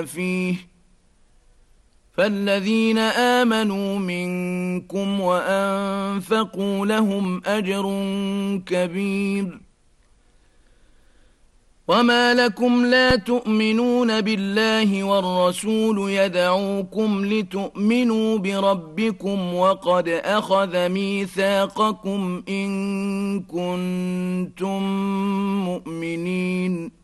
فيه فالذين آمنوا منكم وأنفقوا لهم أجر كبير وما لكم لا تؤمنون بالله والرسول يدعوكم لتؤمنوا بربكم وقد أخذ ميثاقكم إن كنتم مؤمنين